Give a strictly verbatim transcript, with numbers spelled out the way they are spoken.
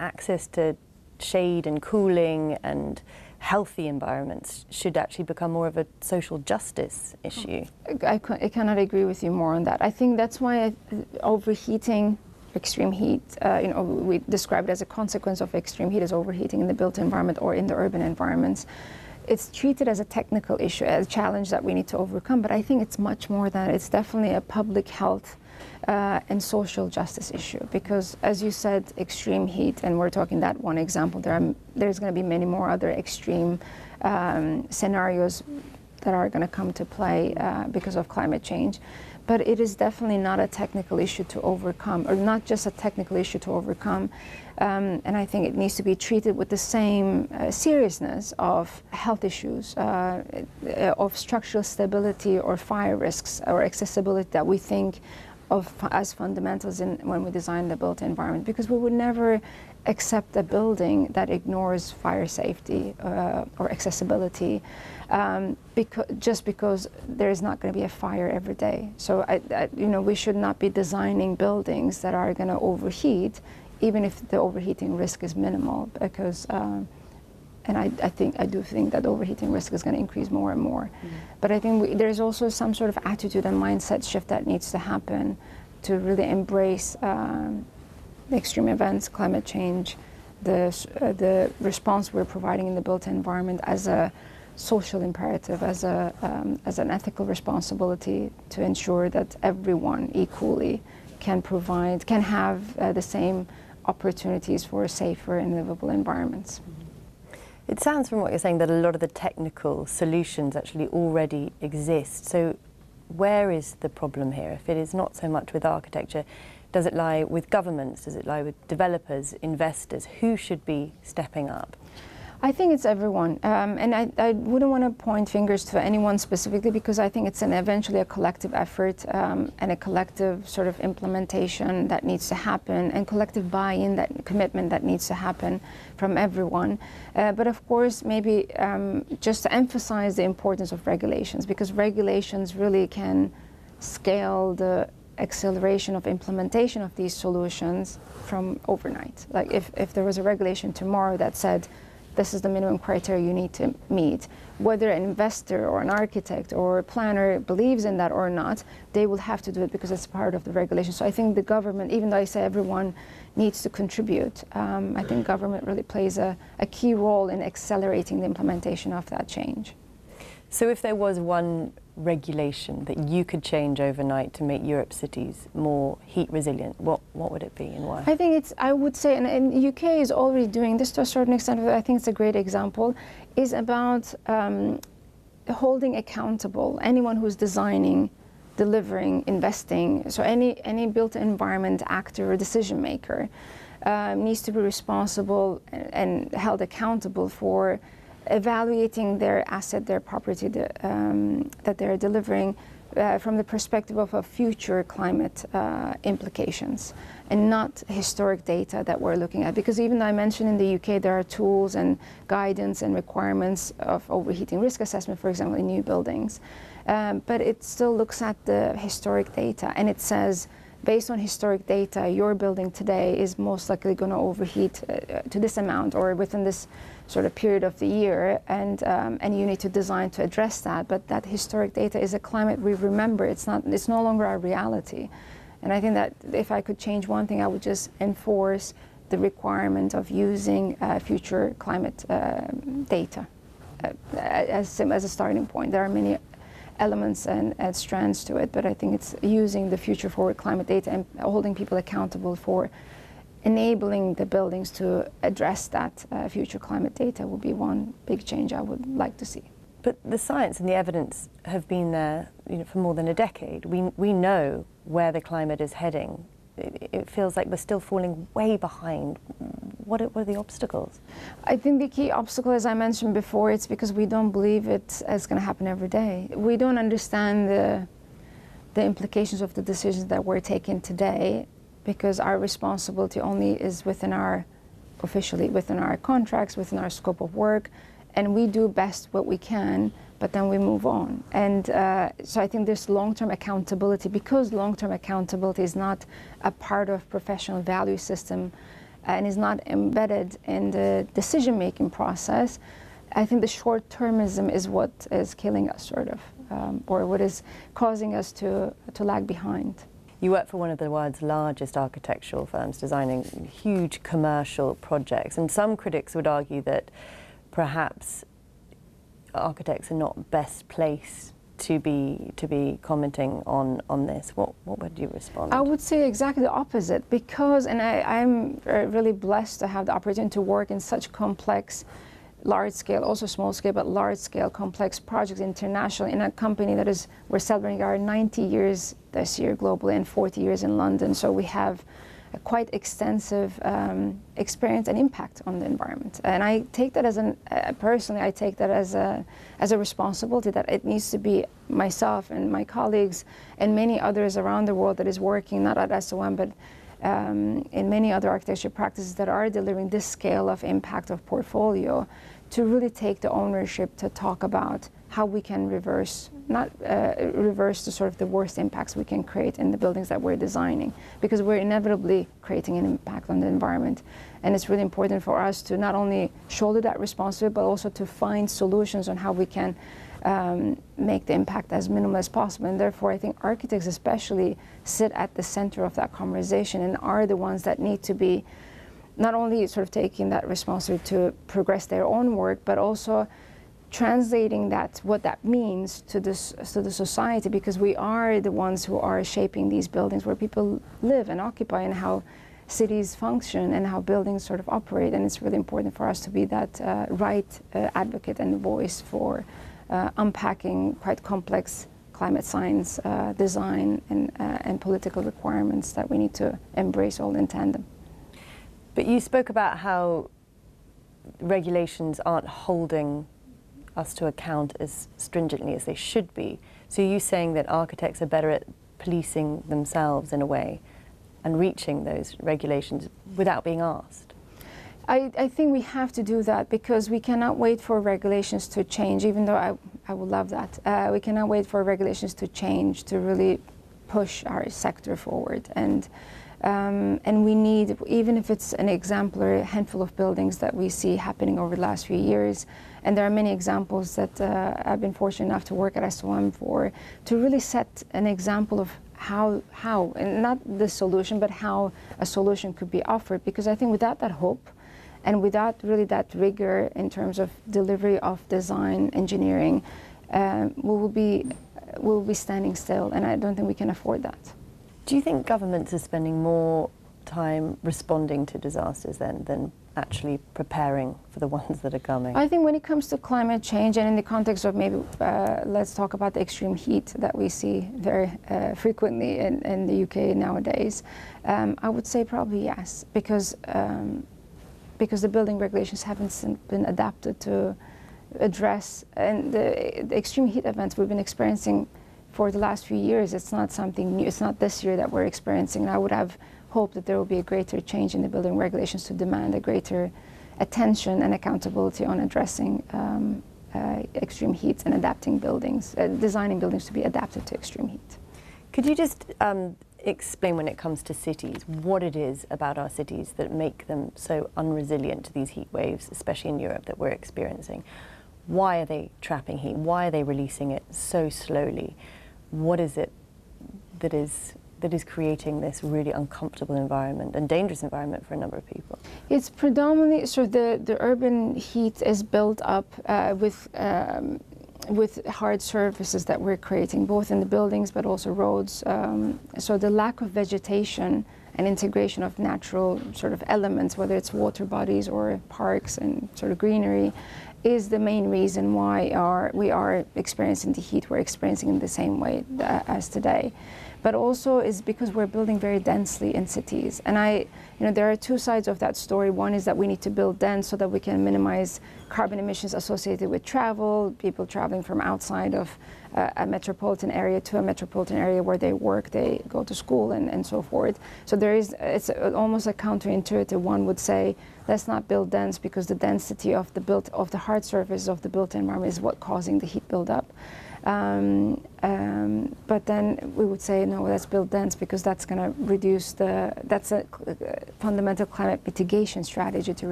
access to shade and cooling and healthy environments should actually become more of a social justice issue. I, I cannot agree with you more on that. I think that's why I, overheating, extreme heat, uh, you know, we describe it as a consequence of extreme heat as overheating in the built environment or in the urban environments. It's treated as a technical issue, as a challenge that we need to overcome, but I think it's much more than that. It's definitely a public health uh, and social justice issue, because as you said, extreme heat, and we're talking that one example, there are, there's going to be many more other extreme um, scenarios that are going to come to play uh, because of climate change. But it is definitely not a technical issue to overcome, or not just a technical issue to overcome. Um, and I think it needs to be treated with the same uh, seriousness of health issues, uh, of structural stability or fire risks or accessibility that we think of as fundamentals in when we design the built environment. Because we would never accept a building that ignores fire safety uh, or accessibility, um, because, just because there is not going to be a fire every day. So, I, I, you know, we should not be designing buildings that are going to overheat, even if the overheating risk is minimal, because, um, and I, I think, I do think that overheating risk is going to increase more and more. Mm. But I think we, there's also some sort of attitude and mindset shift that needs to happen to really embrace um, extreme events, climate change, the, uh, the response we're providing in the built environment as a social imperative, as, a, um, as an ethical responsibility to ensure that everyone equally can provide, can have uh, the same opportunities for safer and livable environments. It sounds from what you're saying that a lot of the technical solutions actually already exist. So where is the problem here? If it is not so much with architecture, does it lie with governments? Does it lie with developers, investors? Who should be stepping up? I think it's everyone, um, and I, I wouldn't want to point fingers to anyone specifically, because I think it's an eventually a collective effort um, and a collective sort of implementation that needs to happen, and collective buy-in, that commitment that needs to happen from everyone. Uh, but of course, maybe um, just to emphasize the importance of regulations, because regulations really can scale the acceleration of implementation of these solutions from overnight. Like if, if there was a regulation tomorrow that said, this is the minimum criteria you need to meet, whether an investor or an architect or a planner believes in that or not, they will have to do it because it's part of the regulation. So I think the government, even though I say everyone needs to contribute, um, I think government really plays a, a key role in accelerating the implementation of that change. So if there was one regulation that you could change overnight to make Europe's cities more heat resilient, what, what would it be and why? I think it's, I would say, and, and the U K is already doing this to a certain extent, I think it's a great example, is about um, holding accountable anyone who's designing, delivering, investing. So any, any built environment actor or decision maker um, needs to be responsible and, and held accountable for evaluating their asset, their property the, um, that they're delivering uh, from the perspective of a future climate uh, implications, and not historic data that we're looking at. Because even though I mentioned in the U K there are tools and guidance and requirements of overheating risk assessment, for example, in new buildings, um, but it still looks at the historic data, and it says, based on historic data, your building today is most likely going to overheat uh, to this amount or within this sort of period of the year, and um, and you need to design to address that. But that historic data is a climate we remember. It's not. It's no longer our reality. And I think that if I could change one thing, I would just enforce the requirement of using uh, future climate uh, data uh, as as a starting point. There are many elements and, and strands to it, but I think it's using the future forward climate data and holding people accountable for enabling the buildings to address that uh, future climate data would be one big change I would like to see. But the science and the evidence have been there, you know, for more than a decade. We, we know where the climate is heading. It, it feels like we're still falling way behind. What are, what are the obstacles? I think the key obstacle, as I mentioned before, it's because we don't believe it's, it's going to happen every day. We don't understand the, the implications of the decisions that we're taking today, because our responsibility only is within our, officially within our contracts, within our scope of work, and we do best what we can, but then we move on. And uh, so I think there's long-term accountability, because long-term accountability is not a part of professional value system and is not embedded in the decision-making process, I think the short-termism is what is killing us, sort of, um, or what is causing us to, to lag behind. You work for one of the world's largest architectural firms, designing huge commercial projects, and some critics would argue that perhaps architects are not best placed to be to be commenting on on this. What what would you respond? I would say exactly the opposite, because, and I, I'm really blessed to have the opportunity to work in such complex, large scale, also small scale, but large scale, complex projects internationally in a company that is, we're celebrating our ninety years this year globally and forty years in London. So we have a quite extensive um, experience and impact on the environment. And I take that as an, uh, personally, I take that as a, as a responsibility that it needs to be myself and my colleagues and many others around the world that is working, not at S O M, but um, in many other architecture practices that are delivering this scale of impact of portfolio, to really take the ownership to talk about how we can reverse, not uh, reverse the sort of the worst impacts we can create in the buildings that we're designing, because we're inevitably creating an impact on the environment. And it's really important for us to not only shoulder that responsibility, but also to find solutions on how we can um, make the impact as minimal as possible. And therefore, I think architects especially sit at the center of that conversation and are the ones that need to be not only sort of taking that responsibility to progress their own work, but also translating that, what that means to this, to the society, because we are the ones who are shaping these buildings where people live and occupy, and how cities function and how buildings sort of operate. And it's really important for us to be that uh, right uh, advocate and voice for uh, unpacking quite complex climate science, uh, design, and, uh, and political requirements that we need to embrace all in tandem. But you spoke about how regulations aren't holding us to account as stringently as they should be. So are you saying that architects are better at policing themselves in a way and reaching those regulations without being asked? I, I think we have to do that, because we cannot wait for regulations to change, even though I, I would love that. Uh, we cannot wait for regulations to change to really push our sector forward. And Um, and we need, even if it's an exemplary handful of buildings that we see happening over the last few years, and there are many examples that uh, I've been fortunate enough to work at S O M for, to really set an example of how, how, and not the solution, but how a solution could be offered. Because I think without that hope, and without really that rigor in terms of delivery of design, engineering, um, we will be, we will be standing still, and I don't think we can afford that. Do you think governments are spending more time responding to disasters then than actually preparing for the ones that are coming? I think when it comes to climate change, and in the context of maybe, uh, let's talk about the extreme heat that we see very uh, frequently in, in the U K nowadays, um, I would say probably yes, because, um, because the building regulations haven't been adapted to address, and the, the extreme heat events we've been experiencing for the last few years, it's not something new. It's not this year that we're experiencing. And I would have hoped that there will be a greater change in the building regulations to demand a greater attention and accountability on addressing um, uh, extreme heat and adapting buildings, uh, designing buildings to be adapted to extreme heat. Could you just um, explain, when it comes to cities, what it is about our cities that make them so unresilient to these heat waves, especially in Europe, that we're experiencing? Why are they trapping heat? Why are they releasing it so slowly? What is it that is that is creating this really uncomfortable environment and dangerous environment for a number of people? It's predominantly, so the, the urban heat is built up uh, with um, with hard surfaces that we're creating, both in the buildings but also roads. Um, so the lack of vegetation and integration of natural sort of elements, whether it's water bodies or parks and sort of greenery, is the main reason why our, we are experiencing the heat we're experiencing in the same way uh, as today. But also is because we're building very densely in cities. And I, you know, there are two sides of that story. One is that we need to build dense so that we can minimize carbon emissions associated with travel, people traveling from outside of uh, a metropolitan area to a metropolitan area where they work, they go to school, and, and so forth. So there is, it's almost a counterintuitive. One would say, let's not build dense, because the density of the built, of the hard surface of the built environment is what causing the heat buildup. Um, Um, but then we would say, no, let's build dense because that's going to reduce the, that's a, a fundamental climate mitigation strategy to